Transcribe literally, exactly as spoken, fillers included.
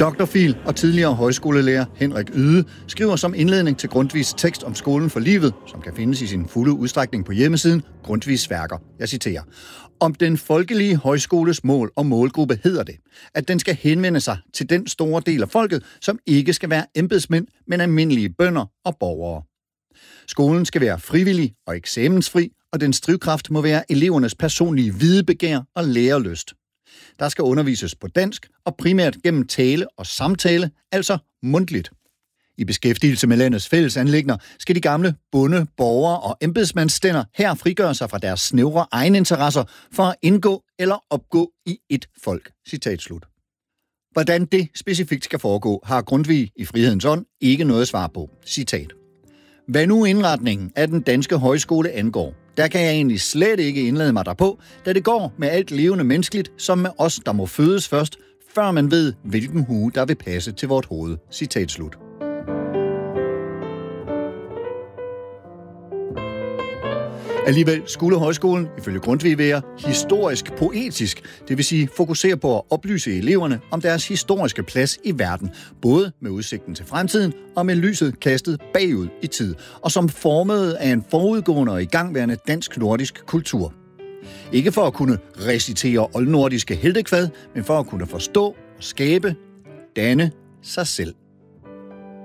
doktor Phil og tidligere højskolelærer Henrik Yde skriver som indledning til Grundtvigs tekst om skolen for livet, som kan findes i sin fulde udstrækning på hjemmesiden, Grundtvigs værker. Jeg citerer. Om den folkelige højskoles mål og målgruppe hedder det, at den skal henvende sig til den store del af folket, som ikke skal være embedsmænd, men almindelige bønder og borgere. Skolen skal være frivillig og eksamensfri, og dens drivkraft må være elevernes personlige videbegær og lærelyst. Der skal undervises på dansk og primært gennem tale og samtale, altså mundtligt. I beskæftigelse med landets fælles anliggender skal de gamle bonde, borgere og embedsmandsstænder her frigøre sig fra deres snævre egeninteresser for at indgå eller opgå i et folk. Citat slut. Hvordan det specifikt skal foregå, har Grundtvig i Frihedens Ånd ikke noget svar på. Citat. Hvad nu indretningen af den danske højskole angår, der kan jeg egentlig slet ikke indlade mig derpå, da det går med alt levende menneskeligt, som med os, der må fødes først, før man ved, hvilken hue, der vil passe til vort hoved. Citat slut. Alligevel skulle højskolen, ifølge Grundtvig, være historisk poetisk, det vil sige fokusere på at oplyse eleverne om deres historiske plads i verden, både med udsigten til fremtiden og med lyset kastet bagud i tid, og som formet af en forudgående og igangværende dansk-nordisk kultur. Ikke for at kunne recitere oldnordiske heltekvad, men for at kunne forstå og skabe, danne sig selv.